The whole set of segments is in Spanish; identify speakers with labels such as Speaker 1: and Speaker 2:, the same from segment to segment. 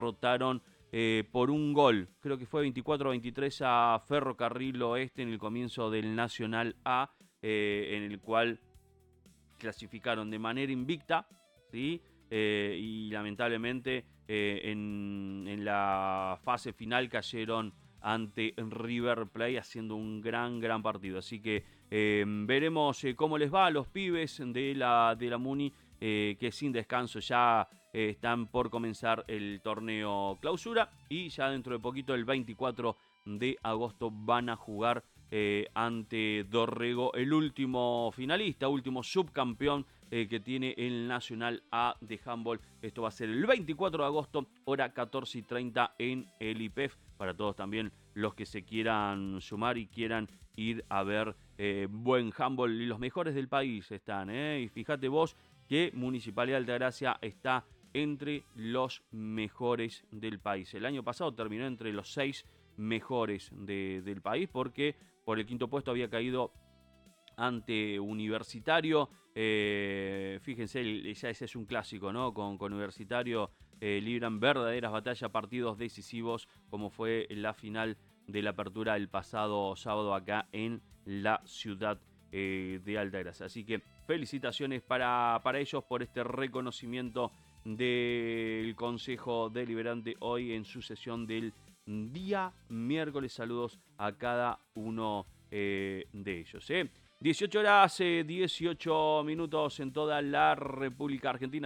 Speaker 1: derrotaron por un gol, creo que fue 24-23 a Ferrocarril Oeste en el comienzo del Nacional A, en el cual clasificaron de manera invicta, ¿sí? Y lamentablemente en la fase final cayeron ante River Plate haciendo un gran partido. Así que veremos cómo les va a los pibes de la Muni, que sin descanso ya están por comenzar el torneo clausura y ya dentro de poquito, el 24 de agosto, van a jugar ante Dorrego, el último finalista, último subcampeón que tiene el Nacional A de handball. Esto va a ser el 24 de agosto, hora 14:30 en el IPEF. Para todos también los que se quieran sumar y quieran ir a ver buen handball. Y los mejores del país están, y fíjate vos que Municipalidad de Altagracia está entre los mejores del país. El año pasado terminó entre los 6 mejores del país, porque por el quinto puesto había caído ante Universitario. Fíjense, ya ese es un clásico, ¿no? Con Universitario libran verdaderas batallas, partidos decisivos, como fue la final de la apertura el pasado sábado acá en la ciudad de Altagracia. Así que felicitaciones para ellos por este reconocimiento del Consejo Deliberante hoy en su sesión del día miércoles. Saludos a cada uno de ellos. 18 horas, 18 minutos en toda la República Argentina.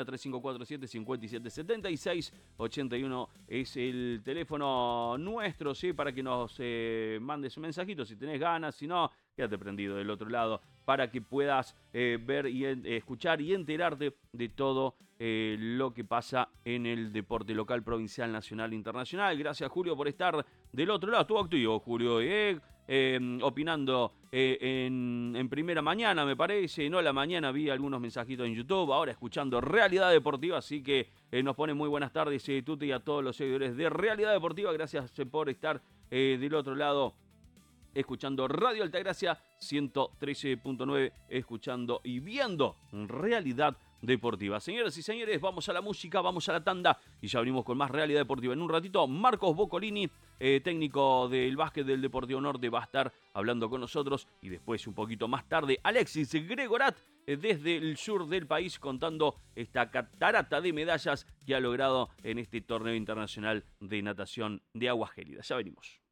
Speaker 1: 3547-5776-81 es el teléfono nuestro, ¿sí? Para que nos mandes un mensajito si tenés ganas. Si no, quédate prendido del otro lado para que puedas ver y escuchar y enterarte de todo lo que pasa en el deporte local, provincial, nacional e internacional. Gracias, Julio, por estar del otro lado. Estuvo activo, Julio, opinando en primera mañana, me parece. No, la mañana vi algunos mensajitos en YouTube. Ahora escuchando Realidad Deportiva. Así que nos pone muy buenas tardes, Tuti, y a todos los seguidores de Realidad Deportiva. Gracias por estar del otro lado, escuchando Radio Altagracia 113.9, escuchando y viendo Realidad Deportiva. Señoras y señores, vamos a la música, vamos a la tanda y ya venimos con más Realidad Deportiva. En un ratito, Marcos Boccolini, técnico del básquet del Deportivo Norte, va a estar hablando con nosotros. Y después, un poquito más tarde, Alexis Gregorat, desde el sur del país, contando esta catarata de medallas que ha logrado en este torneo internacional de natación de aguas gélidas. Ya venimos.